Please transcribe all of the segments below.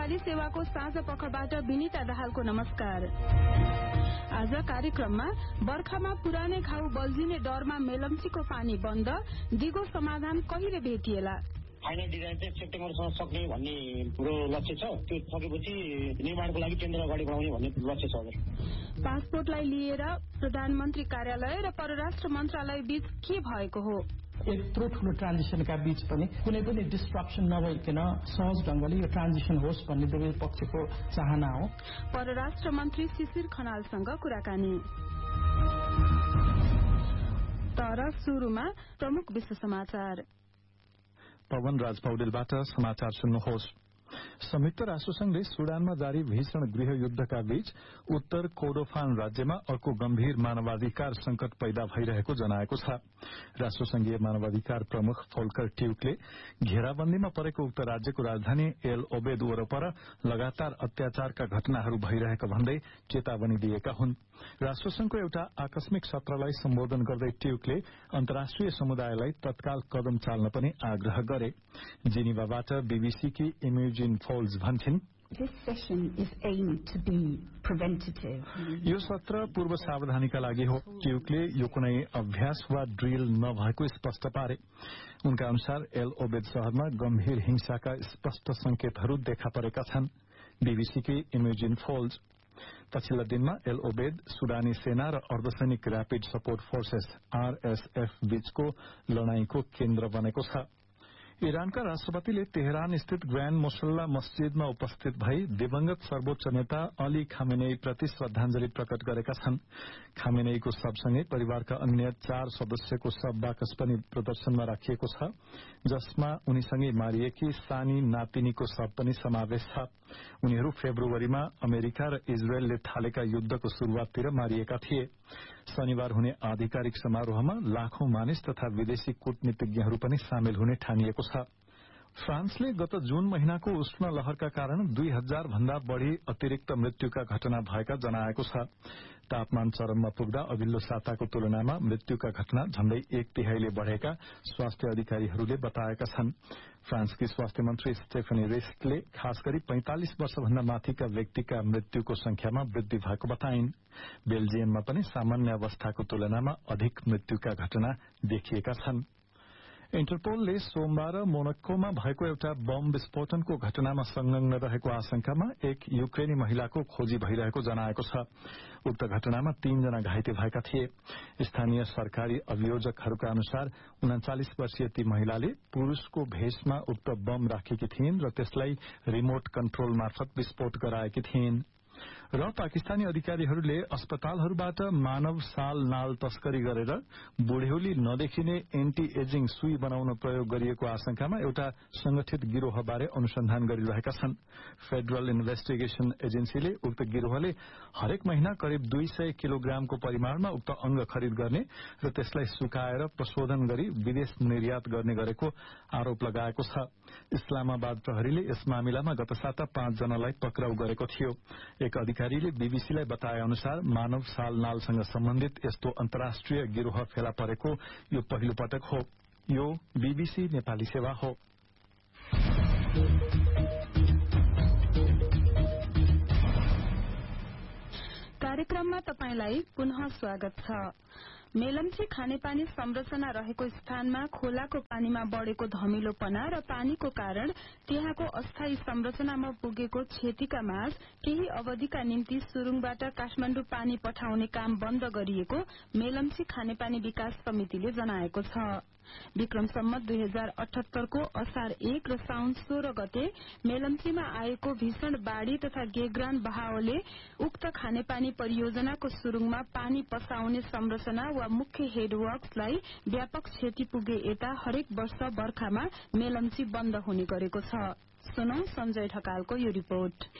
नेपाली सेवाको साझा पखबाट विनिता दाहालको नमस्कार। आज कार्यक्रममा बर्खामा पुरानै घाउ बल्झिने डरमा मेलम्चीको पानी बन्द, दिगो समाधान कहिले भेटिएला? फाइनल डिजाइन चाहिँ सेप्टेम्बरसम्म सक्ने भन्ने हाम्रो लक्ष्य छ। त्यो सकेपछि निर्माणको लागि टेन्डर अगाडि बढाउने भन्ने लक्ष्य छ। पासपोर्टलाई लिएर प्रधानमन्त्री कार्यालय र परराष्ट्र मन्त्रालय बीच के भएको हो? यत्रो ठूलो ट्रान्जिसनका बीच पनि कुनै पनि डिस्ट्रप्सन नभइकन सहज ढंगले यो ट्रान्जिसन होस् भन्ने दुवै पक्षको चाहना हो। परराष्ट्र मन्त्री शिशिर खनालसँग कुराकानी। तर सुरुमा प्रमुख विश्व समाचार। पवन राज पौडेलबाट समाचार सुन्नुहोस्। संयुक्त राष्ट्रसंघले सुडानमा जारी भीषण गृह युद्धका बीच उत्तर कोर्डोफान राज्यमा अर्को गम्भीर मानवाधिकार संकट पैदा भइरहेको जनाएको छ। राष्ट्रसंघीय मानवाधिकार प्रमुख फोल्कर ट्यूकले घेराबन्दीमा परेको उक्त राज्यको राजधानी एल ओबेद वरपर लगातार अत्याचारका घटनाहरू भइरहेका भन्दै चेतावनी दिएका हुन्। राष्ट्रसंघको एउटा आकस्मिक सत्रलाई सम्बोधन गर्दै ट्यूकले अन्तर्राष्ट्रिय समुदायलाई तत्काल कदम चाल्न पनि आग्रह गरे। जेनिभाबाट बीबीसीकी इमेजिन फोल्स भन्छिन्, यो सत्र पूर्व सावधानीका लागि हो। ट्यूकले यो कुनै अभ्यास वा ड्रिल नभएको स्पष्ट पारे। उनका अनुसार एल ओबेद शहरमा गम्भीर हिंसाका स्पष्ट संकेतहरू देखा परेका छन्। बीबीसीकी इमेजिन फोल्स पछिल्ला दिनमा एल ओबेद सुडानी सेना र अर्धसैनिक र्यापिड सपोर्ट फोर्सेस आरएसएफ बीचको लड़ाईको केन्द्र बनेको छ। इरानका राष्ट्रपतिले तेहरान स्थित ग्रान्ड मुसल्ला मस्जिदमा उपस्थित भई दिवंगत सर्वोच्च नेता अली खामेनेई प्रति श्रद्धांजलि प्रकट गरेका छन्। खामेनेईको शवसँगै परिवारका अन्य 4 सदस्यको शव बाकस पनि प्रदर्शनमा राखिएको छ, जसमा उनीसँगै मारिएकी सानी नातिनीको शव पनि समावेश छ। उनीहरू फेब्रुअरीमा अमेरिका र इजरायलले थालेका युद्धको शुरूआततिर मारिएका थिए। शनिबार हुने आधिकारिक समारोहमा लाखौं मानिस तथा विदेशी कूटनीतिज्ञहरू पनि सामेल हुने ठानिएको छ। फ्रान्सले गत जून महिनाको उष्ण लहरका कारण 2000 भन्दा बढ़ी अतिरिक्त मृत्युका घटना भएका जनाएको छ। तापमान चरममा पुग्दा अघिल्लो साताको तुलनामा मृत्युका घटना झण्डै 1/3 बढ़ेका स्वास्थ्य अधिकारीहरूले बताएका छन्। फ्रान्सकी स्वास्थ्य मन्त्री स्टेफनी रिस्टले खास गरी 45 वर्षभन्दा माथिका व्यक्तिका मृत्युको संख्यामा वृद्धि भएको बताइन्। बेल्जियममा पनि सामान्य अवस्थाको तुलनामा अधिक मृत्युका घटना देखिएका छन्। इन्टरपोलले सोमबार मोनाकोमा भएको एउटा बम विस्फोटनको घटनामा संलग्न रहेको आशंकामा एक युक्रेनी महिलाको खोजी भइरहेको जनाएको छ। उक्त घटनामा 3 जना घाइते भएका थिए। स्थानीय सरकारी अभियोजकहरूका अनुसार 39 वर्षीय ती महिलाले पुरूषको भेषमा उक्त बम राखेकी थिइन् र त्यसलाई रिमोट कन्ट्रोल मार्फत विस्फोट गराएकी थिइन्। र पाकिस्तानी अधिकारीहरूले अस्पतालहरूबाट मानव साल नाल तस्करी गरेर बुढ्यौली नदेखिने एन्टी एजिङ सुई बनाउन प्रयोग गरिएको आशंकामा एउटा संगठित गिरोहबारे अनुसन्धान गरिरहेका छन्। फेडरल इन्भेस्टिगेशन एजेन्सीले उक्त गिरोहले हरेक महिना करिब 200 किलोग्रामको परिमाणमा उक्त अंग खरिद गर्ने र त्यसलाई सुकाएर प्रशोधन गरी विदेश निर्यात गर्ने गरेको आरोप लगाएको छ। इस्लामाबाद प्रहरीले यस मामिलामा गत साता 5 जनालाई पक्राउ गरेको थियो। एक अधिकारीले बीबीसीलाई बताए अनुसार मानव साल नालसँग सम्बन्धित यस्तो अन्तर्राष्ट्रिय गिरोह फेला परेको यो पहिलो पटक हो। यो बीबीसी नेपाली सेवा हो। कार्यक्रममा तपाईंलाई पुनः स्वागत छ। मेलम्ची खानेपानी संरचना रहेको स्थानमा खोलाको पानीमा बढ़ेको धमिलोपना र पानीको कारण त्यहाँको अस्थायी संरचनामा पुगेको क्षतिका माझ केही अवधिका निम्ति सुरुङबाट काठमाण्डु पानी पठाउने काम बन्द गरिएको मेलम्ची खानेपानी विकास समितिले जनाएको छ। विक्रम सम्मत 2078 को असार 1 र साउन 16 गते मेलम्चीमा आएको भीषण बाढ़ी तथा गेग्रान बहावले उक्त खानेपानी परियोजनाको सुरुङमा पानी पसाउने संरचना वा मुख्य हेडवर्क्सलाई व्यापक क्षति पुगे यता हरेक वर्ष बर्खामा मेलम्ची बन्द हुने गरेको छ। सुनौ संजय ढकालको यो रिपोर्ट।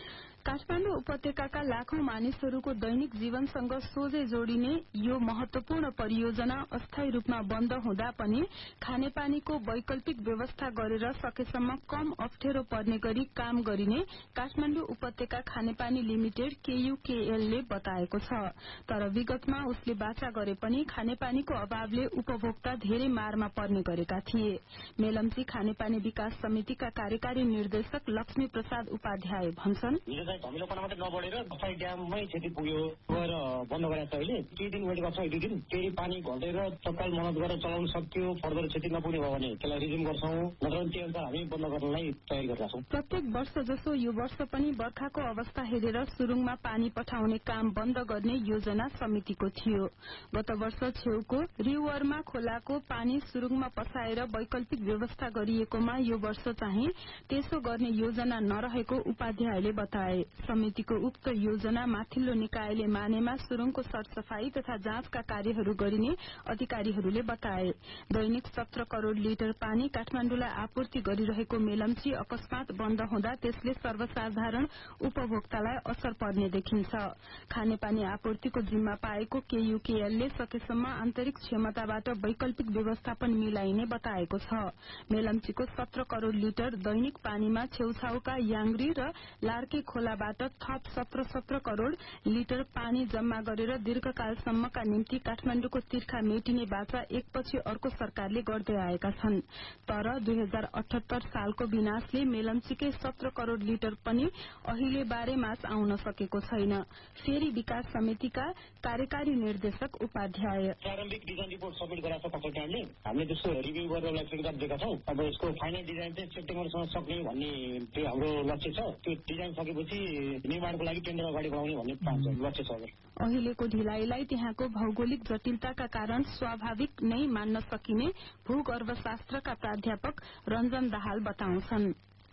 काठमाडौँ उपत्यकाका लाखौं मानिसहरूको दैनिक जीवनसँग सोझै जोडिने यो महत्वपूर्ण परियोजना अस्थायी रूपमा बन्द हुँदा पनि खानेपानीको वैकल्पिक व्यवस्था गरेर सकेसम्म कम अप्ठ्यारो पर्ने गरी काम गरिने काठमाडौँ उपत्यका खानेपानी लिमिटेड KUKL ले बताएको छ। तर विगतमा उसले बाचा गरे पनि खानेपानीको अभावले उपभोक्ता धेरै मारमा पर्ने गरेका थिए। मेलम्ची खानेपानी विकास समितिका कार्यकारी निर्देशक लक्ष्मी प्रसाद उपाध्याय भन्छन्, धमिलोपना मात्रै नबढेर बसाई ड्याममै क्षति पुग्यो गएर बन्द गरेको छ। अहिले केही दिन वेट गर्छौँ, 1-2 दिन केही पानी घटेर तत्काल मद्दत गरेर चलाउन सक्यो। फर्दर क्षति नपुग्ने भयो भने त्यसलाई रिज्युम गर्छौँ, नत्र त्यो अनुसार हामी बन्द गर्नलाई तयारी गरिरहेका छौँ। प्रत्येक वर्ष जसो यो वर्ष पनि बर्खाको अवस्था हेरेर सुरुङमा पानी पठाउने काम बन्द गर्ने योजना समितिको थियो। गत वर्ष छेउको रिवरमा खोलाको पानी सुरुङमा पसाएर वैकल्पिक व्यवस्था गरिएकोमा यो वर्ष चाहिँ त्यसो गर्ने योजना नरहेको उपाध्यायले बताए। समितिको उक्त योजना माथिल्लो निकायले मानेमा सुरुङको सरसफाई तथा जाँचका कार्यहरू गरिने अधिकारीहरूले बताए। दैनिक 17 करोड़ लिटर पानी काठमाडौँलाई आपूर्ति गरिरहेको मेलम्ची अकस्मात बन्द हुँदा त्यसले सर्वसाधारण उपभोक्तालाई असर पर्ने देखिन्छ। खानेपानी आपूर्तिको जिम्मा पाएको KUKL ले सकेसम्म आन्तरिक क्षमताबाट वैकल्पिक व्यवस्थापन मिलाइने बताएको छ। मेलम्चीको 17 करोड़ लिटर दैनिक पानीमा छेउछाउका याङ्ग्री र लार्के खोलाबाट थप 17 करोड़ लिटर पानी जम्मा गरेर दीर्घकालसम्मका निम्ति काठमाडौँको तिर्खा मेटिने बाचा एकपछि अर्को सरकारले गर्दै आएका छन्। तर 2078 सालको विनाशले मेलम्चीकै 17 करोड़ लिटर पनि अहिले बारेमास आउन सकेको छैन। फेरि विकास समितिका कार्यकारी निर्देशक उपाध्याय, प्रारम्भिक डिजाइन रिपोर्ट सबमिट गराएको छ कन्सल्टेन्टले। हामीले त्यसको रिभ्यू गरेर उसलाई फिडब्याक दिएका छौँ। अब यसको फाइनल डिजाइन चाहिँ सेप्टेम्बरसम्म सक्ने भन्ने त्यो हाम्रो लक्ष्य छ। त्यो डिजाइन सकेपछि निर्माणको लागि टेन्डर अगाडि बढाउने भन्ने लक्ष्य छ। अहिलेको ढिलाइलाई त्यहाँको भौगोलिक जटिलताका कारण स्वाभाविक नै मान्न सकिने भूगर्भशास्त्रका प्राध्यापक रञ्जन दाहाल बताउँछन्।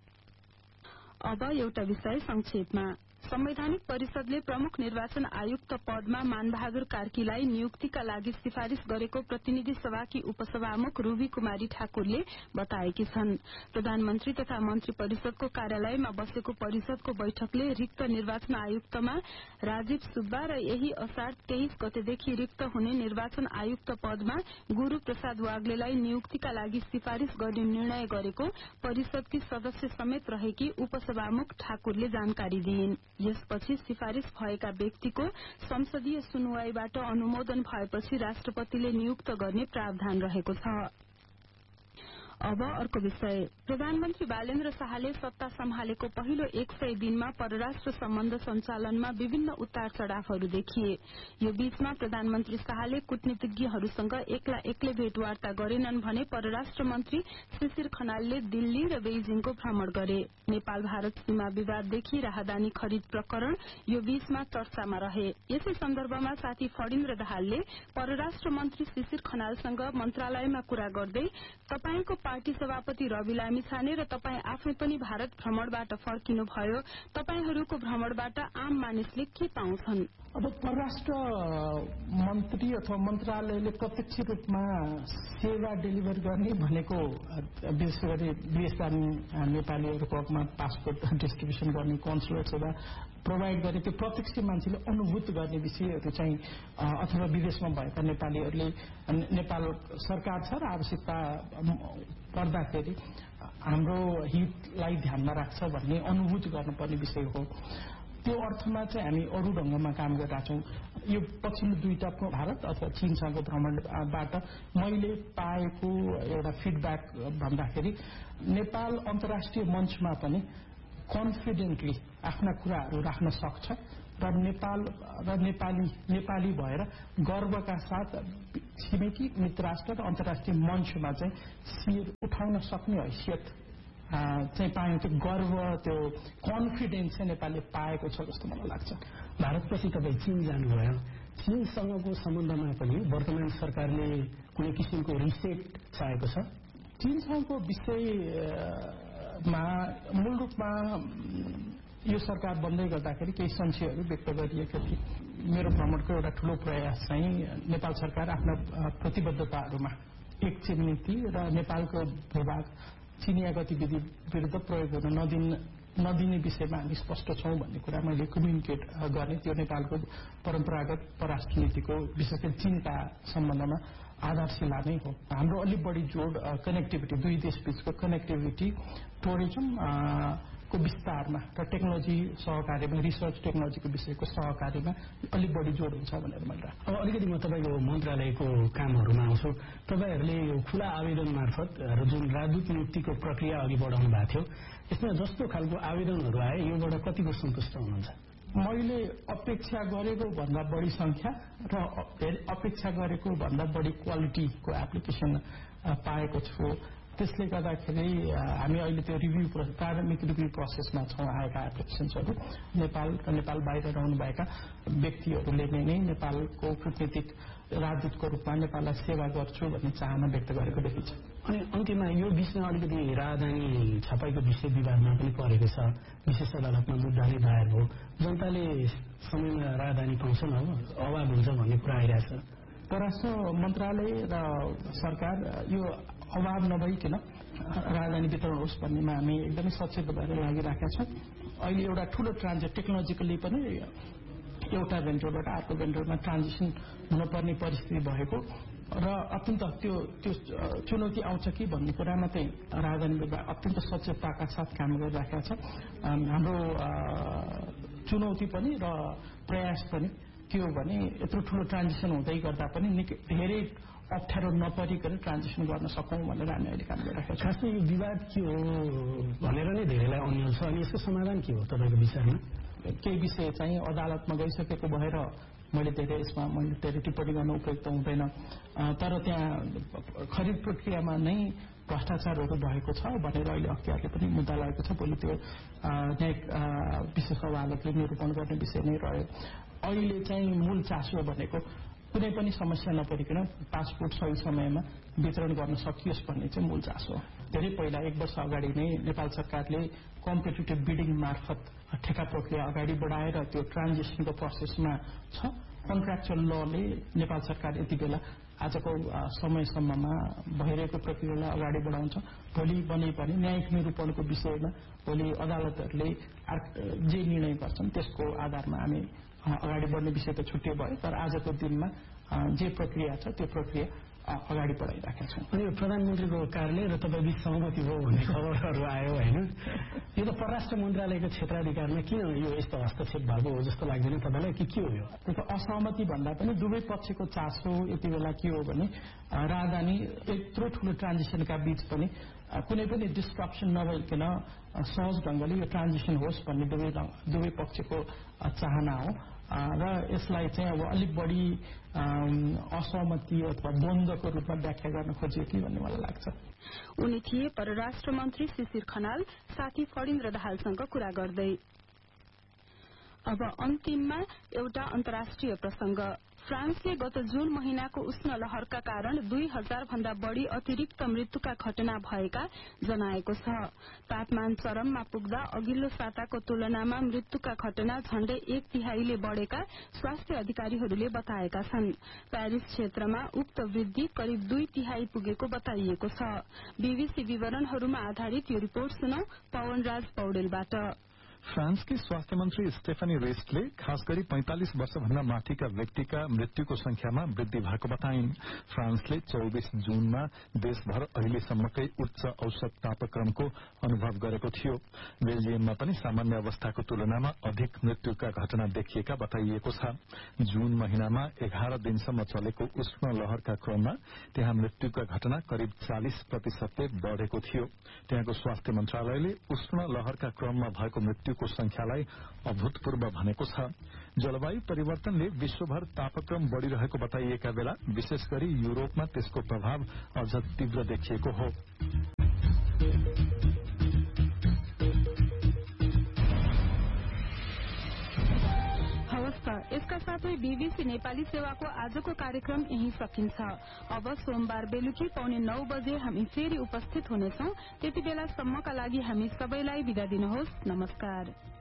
अब एउटा विषय संक्षेपमा। संवैधानिक परिषदले प्रमुख निर्वाचन आयुक्त पदमा मानबहादुर कार्कीलाई नियुक्तिका लागि सिफारिश गरेको प्रतिनिधि सभाकी उपसभामुख रूबी कुमारी ठाकुरले बताएकी छन्। प्रधानमन्त्री तथा मन्त्री परिषदको कार्यालयमा बसेको परिषदको बैठकले रिक्त निर्वाचन आयुक्तमा राजीव सुब्बा र यही असार 23 गतेदेखि रिक्त हुने निर्वाचन आयुक्त पदमा गुरू प्रसाद वाग्लेलाई नियुक्तिका लागि सिफारिश गर्ने निर्णय गरेको परिषदकी सदस्य समेत रहेकी उपसभामुख ठाकुरले जानकारी दिइन्। यसपछि सिफारिश भएका व्यक्तिको संसदीय सुनवाईबाट अनुमोदन भएपछि राष्ट्रपतिले नियुक्त गर्ने प्रावधान रहेको छ। अब अर्को विषय। प्रधानमन्त्री बालेन्द्र शाहले सत्ता सम्हालेको पहिलो 100 दिनमा परराष्ट्र सम्बन्ध सञ्चालनमा विभिन्न उतार चढ़ावहरू देखिए। यो बीचमा प्रधानमन्त्री शाहले कूटनीतिज्ञहरूसँग एक्लै भेटवार्ता गरेनन् भने परराष्ट्र मन्त्री शिशिर खनालले दिल्ली र बेइजिङको भ्रमण गरे। नेपाल भारत सीमा विवाददेखि राहदानी खरिद प्रकरण यो बीचमा चर्चामा रहे। यसै सन्दर्भमा साथी फणिन्द्र दाहालले परराष्ट्र मन्त्री शिशिर खनालसँग मन्त्रालयमा कुरा गर्दै तपाईको पार्टी सभापति रवि लामिछाने र तपाई आफै पनि भारत भ्रमणबाट फर्किनुभयो, तपाईहरूको भ्रमणबाट आम मानिसले के पाउँछन्? अब परराष्ट्र मन्त्री अथवा मन्त्रालयले प्रत्यक्ष रूपमा सेवा डेलिभर गर्ने भनेको विशेष गरी विदेश जाने नेपालीहरूको हकमा पासपोर्ट डिस्ट्रिब्युसन गर्ने, कन्सुलर सेवा प्रोभाइड गर्ने, त्यो प्रत्यक्ष मान्छेले अनुभूत गर्ने विषयहरू चाहिँ अथवा विदेशमा भएका नेपालीहरूले नेपाल सरकार छ र आवश्यकता पर्दाखेरि हाम्रो हितलाई ध्यानमा राख्छ भन्ने अनुभूत गर्नुपर्ने विषय हो। त्यो अर्थमा चाहिँ हामी अरू ढंगमा काम गरिरहेका छौं। यो पछिल्लो दुईटा भारत अथवा चीनसँगको भ्रमणबाट मैले पाएको एउटा फिडब्याक भन्दाखेरि नेपाल अन्तर्राष्ट्रिय मञ्चमा पनि कन्फिडेन्टली आफ्ना कुराहरू राख्न सक्छ र नेपाल र नेपाली भएर गर्वका साथ छिमेकी मित्र राष्ट्र र अन्तर्राष्ट्रिय मञ्चमा चाहिँ शिर उठाउन सक्ने हैसियत चाहिँ पायो। त्यो गर्व, त्यो कन्फिडेन्स चाहिँ नेपालले पाएको छ जस्तो मलाई लाग्छ। भारतपछि तपाईँ चीन जानुभयो, चीनसँगको सम्बन्धमा पनि वर्तमान सरकारले कुनै किसिमको रिसेट चाहेको छ? चीनसँगको विषयमा मूल रूपमा यो सरकार बन्दै गर्दाखेरि केही संशयहरू व्यक्त गरिएका थिए। मेरो भ्रमणको एउटा ठूलो प्रयास चाहिँ नेपाल सरकार आफ्ना प्रतिबद्धताहरूमा एकचिन नीति र नेपालको भूभाग चिनिया गतिविधि विरुद्ध प्रयोग हुन नदिन नदिने विषयमा हामी स्पष्ट छौं भन्ने कुरा मैले कम्युनिकेट गर्ने। त्यो नेपालको परम्परागत परराष्ट्र नीतिको विशेष गरी चीनका सम्बन्धमा आधारशिला नै हो। हाम्रो अलि बढी जोड कनेक्टिभिटी, दुई देशबीचको कनेक्टिभिटी, टुरिज्म को विस्तारमा र टेक्नोलोजी सहकार्यमा, रिसर्च टेक्नोलोजीको विषयको सहकार्यमा अलिक बढी जोड हुन्छ भनेर मैले राखेँ। अब अलिकति म तपाईँको मन्त्रालयको कामहरूमा आउँछु। तपाईँहरूले यो खुला आवेदन मार्फत र जुन राजदूत नियुक्तिको प्रक्रिया अघि बढाउनु भएको थियो, यसमा जस्तो खालको आवेदनहरू आए योबाट कतिको सन्तुष्ट हुनुहुन्छ? मैले अपेक्षा गरेको भन्दा बढी संख्या र अपेक्षा गरेको भन्दा बढी क्वालिटीको एप्लिकेसन पाएको छु। त्यसले गर्दाखेरि हामी अहिले त्यो प्रारम्भिक रिभ्यू प्रोसेसमा छौं। आएका एप्लिकेसन्सहरू नेपाल र नेपाल बाहिर रहनुभएका व्यक्तिहरूले नै नेपालको कूटनीतिक राजदूतको रूपमा नेपाललाई सेवा गर्छु भन्ने चाहना व्यक्त गरेको देखिन्छ। अनि अन्त्यमा यो विषयमा अलिकति राजधानी छपाईको विषय विवादमा पनि परेको छ। विशेष अदालतमा मुद्दा नै दायर हो। जनताले समयमा राजधानी पाउँछन्, अभाव हुन्छ भन्ने कुरा आइरहेछ। परराष्ट्र मन्त्रालय र सरकार यो अभाव नभइकन राजधानी वितरण होस् भन्नेमा हामी एकदमै सचेत भएर लागिरहेका छौँ। अहिले एउटा ठूलो ट्रान्जिट टेक्नोलोजिकली पनि एउटा भेन्डरबाट अर्को भेन्डरमा ट्रान्जिसन हुनुपर्ने परिस्थिति भएको र अत्यन्त त्यो चुनौती आउँछ कि भन्ने कुरामा चाहिँ राजधानी विभाग अत्यन्त सचेतताका साथ काम गरिरहेका छ। हाम्रो चुनौती पनि र प्रयास पनि के हो भने यत्रो ठूलो ट्रान्जिसन हुँदै गर्दा पनि धेरै अप्ठ्यारो नपरिकन ट्रान्जिसन गर्न सकौं भनेर हामी अहिले काम गरिरहेका छौँ। खासमा यो विवाद के हो भनेर नै धेरैलाई अन्यल छ। अनि यसको समाधान के हो तपाईँको विचारमा? केही विषय चाहिँ अदालतमा गइसकेको भएर मैले धेरै टिप्पणी गर्न उपयुक्त हुँदैन। तर त्यहाँ खरिद प्रक्रियामा नै भ्रष्टाचारहरू भएको छ भनेर अहिले अख्तियारले पनि मुद्दा लागेको छ। भोलि त्यो न्यायिक विशेष अदालतले निरूपण गर्ने विषय नै रह्यो। अहिले चाहिँ मूल चासो भनेको कुनै पनि समस्या नपरिकन पासपोर्ट सही समयमा वितरण गर्न सकियोस् भन्ने चाहिँ मूल चासो हो। धेरै पहिला 1 वर्ष अगाडि नै नेपाल सरकारले कम्पिटिटिभ बिडिङ मार्फत ठेक्का प्रक्रिया अगाडि बढाएर त्यो ट्रान्जिसनको प्रोसेसमा छ। कन्ट्र्याक्चुअल लले नेपाल सरकार यति बेला आजको समयसम्ममा भइरहेको प्रक्रियालाई अगाडि बढाउँछ। भोलि बने पनि न्यायिक निरूपणको विषयमा भोलि अदालतहरूले जे निर्णय गर्छन् त्यसको आधारमा हामी अगाडि बढ्ने विषय त छुट्टै भयो। तर आजको दिनमा जे प्रक्रिया छ त्यो प्रक्रिया अगाडि बढाइराखेका छौँ। अनि प्रधानमन्त्रीको कार्यालय र तपाईँ बीच सहमति हो भन्ने खबरहरू आयो होइन? यो त परराष्ट्र मन्त्रालयको क्षेत्राधिकारमा किन यो यस्तो हस्तक्षेप भएको हो जस्तो लाग्दैन तपाईँलाई कि के हो? यो त्यो त असहमति भन्दा पनि दुवै पक्षको चासो यति बेला के हो भने राजधानी यत्रो ठूलो ट्रान्जिसनका बीच पनि कुनै पनि डिस्ट्रप्सन नभइकन सहज ढंगले यो ट्रान्जिसन होस् भन्ने दुवै पक्षको चाहना हो। र यसलाई चाहिँ अब अलिक बढी असहमति अथवा द्वन्द्वको रूपमा व्याख्या गर्न खोजियो कि भन्ने मलाई लाग्छ। उनी थिए परराष्ट्र मन्त्री शिशिर खनाल साथी फणीन्द्र दाहालसँग कुरा गर्दै। अब अन्तिममा एउटा अन्तर्राष्ट्रिय प्रसंग। फ्रान्सले गत जून महिनाको उष्ण लहरका कारण 2000 भन्दा बढ़ी अतिरिक्त मृत्युका घटना भएका जनाएको छ। तापमान चरममा पुग्दा अघिल्लो साताको तुलनामा मृत्युका घटना झण्डै 1/3 बढ़ेका स्वास्थ्य अधिकारीहरूले बताएका छन्। प्यारिस क्षेत्रमा उक्त वृद्धि करिब 2/3 पुगेको बताइएको छ। बीबीसी विवरणहरूमा आधारित यो रिपोर्ट सुनौ पवनराज पौडेलबाट। फ्रान्सकी स्वास्थ्य मन्त्री स्टेफनी रेस्टले खास गरी 45 वर्षभन्दा माथिका व्यक्तिका मृत्युको संख्यामा वृद्धि भएको बताइन्। फ्रान्सले 24 जूनमा देशभर अहिलेसम्मकै उच्च औसत तापक्रमको अनुभव गरेको थियो। बेल्जियममा पनि सामान्य अवस्थाको तुलनामा अधिक मृत्युका घटना देखिएका बताइएको छ। जून महिनामा 11 दिनसम्म चलेको उष्ण लहरका क्रममा त्यहाँ मृत्युका घटना करिब 40% बढ़ेको थियो। त्यहाँको स्वास्थ्य मन्त्रालयले उष्ण लहरका क्रममा भएको मृत्युको संख्यालाई अभूतपूर्व भनेको छ। जलवायु परिवर्तनले विश्वभर तापक्रम बढ़िरहेको बताइएका बेला विशेष गरी युरोपमा त्यसको प्रभाव अझ तीव्र देखिएको हो। यसका साथै बीबीसी नेपाली सेवाको आजको कार्यक्रम यही सकिन्छ। अब सोमबार बेलुकी 9:15 बजे हामी फेरि उपस्थित हुनेछौं। त्यति बेलासम्मका लागि हामी सबैलाई बिदा दिनुहोस्। नमस्कार।